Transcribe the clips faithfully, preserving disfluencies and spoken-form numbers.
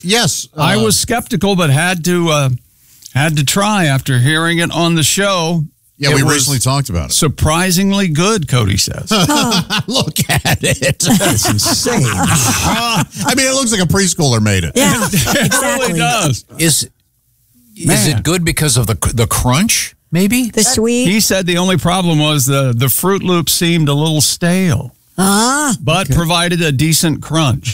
Yes. Uh, I was skeptical, but had to uh, had to try after hearing it on the show. Yeah, It we was recently talked about it. Surprisingly good, Cody says. Look at it. That's insane. I mean, it looks like a preschooler made it. Yeah, It exactly. really does. Is is Man. it good because of the the crunch? Maybe The sweet. He said the only problem was the, the Fruit Loops seemed a little stale, Ah, but provided a decent crunch.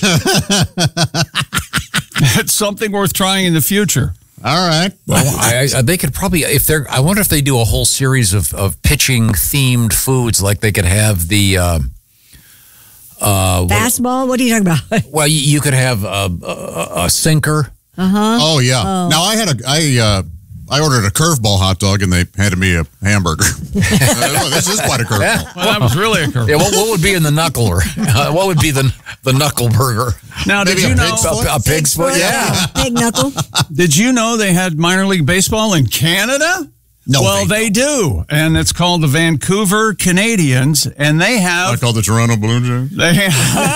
It's something worth trying in the future. All right. Well, I, I, they could probably, if they're, I wonder if they do a whole series of, of pitching themed foods, like they could have the, um, uh, what- fastball. What are you talking about? well, you, you could have a, a, a sinker. Oh, yeah. Now, I had a, I, uh, I ordered a curveball hot dog, and they handed me a hamburger. Oh, this is quite a curveball. Well, that was really a curve. Yeah, what, what would be in the knuckler? Uh, what would be the the knuckle burger? Now, did Maybe you a know? pig's foot? A, a pig's foot? Yeah. Big knuckle. Did you know they had minor league baseball in Canada? No, well, they they do, and it's called the Vancouver Canadians, and they I have. call the Toronto Blue Jays. They have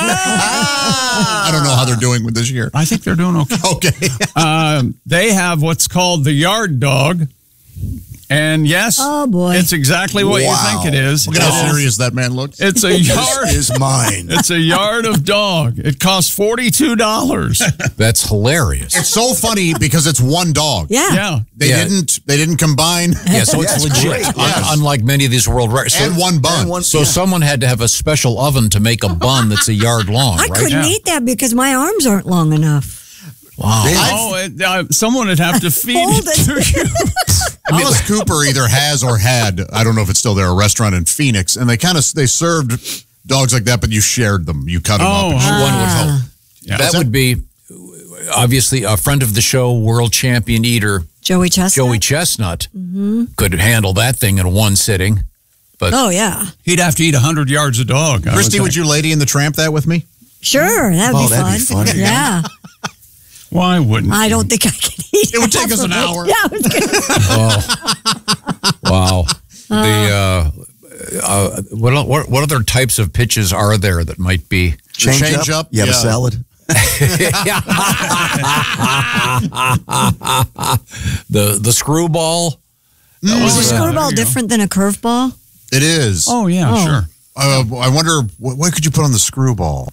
I don't know how they're doing with this year. I think they're doing okay. Okay. Um, they have what's called the yard dog, and yes, Oh, boy. it's exactly what you think it is. Look at how serious that man looks. It's a yard. is mine. It's a yard of dog. It costs forty-two dollars. That's hilarious. It's so funny because it's one dog. Yeah. Yeah. They Yeah. didn't. They didn't combine. Yeah, so it's Yes, legit. great, Un- yes. Unlike many of these world records. So, And one bun. And one- so yeah. someone had to have a special oven to make a bun that's a yard long, I right? couldn't Yeah. eat that because my arms aren't long enough. Wow. Oh, it, uh, someone would have to feed Hold it to it. you. Alice Cooper either has or had, I don't know if it's still there, a restaurant in Phoenix, and they kind of they served dogs like that, but you shared them. You cut them Oh, up. And One would hope. Yeah. That would be, obviously, a friend of the show, world champion eater, Joey Chestnut. Joey Chestnut, could handle that thing in one sitting. But Oh, yeah. He'd have to eat one hundred yards of dog. I Christy, would would think. you Lady in the Tramp that with me? Sure. That would Oh, be that'd fun. be funny. Yeah. Why wouldn't I you? don't think I can eat It would take half us an of it. hour. Yeah. I was gonna- oh, wow. The uh, uh, what, what what other types of pitches are there that might be? Change, Change up. up? You have Yeah. a salad. the the screwball. Is a uh, screwball there you go. different than a curveball? It is. Oh, yeah, Oh. sure. Uh, I wonder, what, what could you put on the screwball?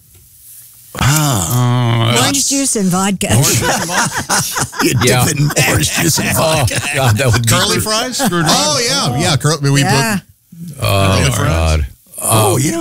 Orange juice and vodka. You Yeah. dip it in orange juice and Oh God, that would be Curly fries? Oh, yeah. Yeah. Cur- we Yeah. put, Oh God. Oh, yeah.